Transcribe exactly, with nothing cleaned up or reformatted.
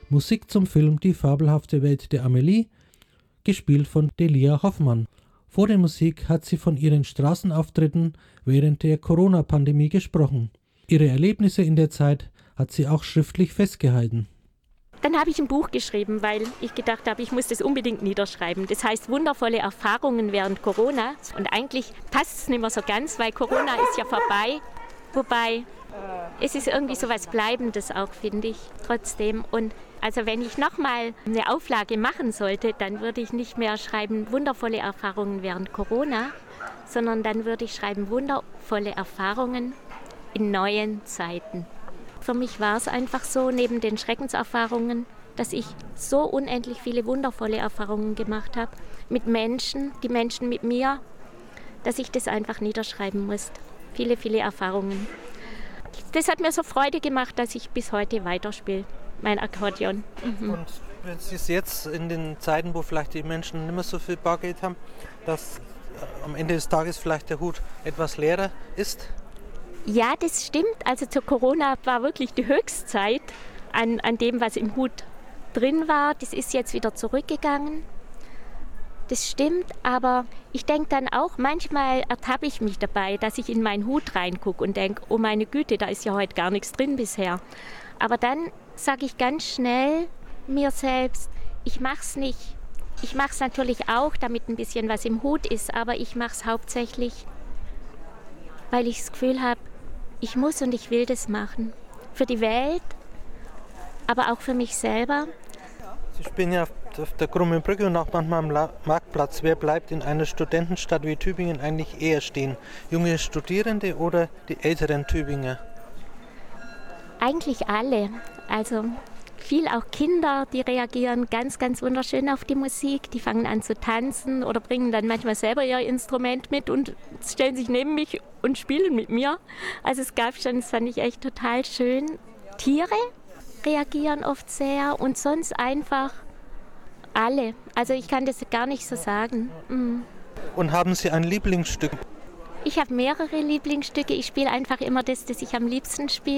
Musik zum Film Die fabelhafte Welt der Amelie, gespielt von Delia Hoffmann. Vor der Musik hat sie von ihren Straßenauftritten während der Corona-Pandemie gesprochen. Ihre Erlebnisse in der Zeit hat sie auch schriftlich festgehalten. Dann habe ich ein Buch geschrieben, weil ich gedacht habe, ich muss das unbedingt niederschreiben. Das heißt wundervolle Erfahrungen während Corona. Und eigentlich passt es nicht mehr so ganz, weil Corona ist ja vorbei. Wobei, es ist irgendwie so was Bleibendes auch, finde ich, trotzdem. Und also wenn ich nochmal eine Auflage machen sollte, dann würde ich nicht mehr schreiben wundervolle Erfahrungen während Corona, sondern dann würde ich schreiben wundervolle Erfahrungen in neuen Zeiten. Für mich war es einfach so, neben den Schreckenserfahrungen, dass ich so unendlich viele wundervolle Erfahrungen gemacht habe mit Menschen, die Menschen mit mir, dass ich das einfach niederschreiben musste. Viele, viele Erfahrungen. Das hat mir so Freude gemacht, dass ich bis heute weiterspiele, mein Akkordeon. Mhm. Und wenn Sie es jetzt in den Zeiten, wo vielleicht die Menschen nicht mehr so viel Bargeld haben, dass am Ende des Tages vielleicht der Hut etwas leerer ist? Ja, das stimmt. Also zur Corona war wirklich die Höchstzeit an, an dem, was im Hut drin war. Das ist jetzt wieder zurückgegangen. Das stimmt, aber ich denke dann auch, manchmal ertappe ich mich dabei, dass ich in meinen Hut reingucke und denke, oh meine Güte, da ist ja heute gar nichts drin bisher. Aber dann sage ich ganz schnell mir selbst, ich mache es nicht. Ich mache es natürlich auch, damit ein bisschen was im Hut ist, aber ich mache es hauptsächlich, weil ich das Gefühl habe, ich muss und ich will das machen. Für die Welt, aber auch für mich selber. Sie spielen ja auf der Krummen Brücke und auch manchmal am Marktplatz. Wer bleibt in einer Studentenstadt wie Tübingen eigentlich eher stehen? Junge Studierende oder die älteren Tübinger? Eigentlich alle. Also viel auch Kinder, die reagieren ganz, ganz wunderschön auf die Musik. Die fangen an zu tanzen oder bringen dann manchmal selber ihr Instrument mit und stellen sich neben mich und spielen mit mir. Also es gab schon, das fand ich echt total schön. Tiere reagieren oft sehr und sonst einfach alle. Also ich kann das gar nicht so sagen. Mhm. Und haben Sie ein Lieblingsstück? Ich habe mehrere Lieblingsstücke. Ich spiele einfach immer das, das ich am liebsten spiele.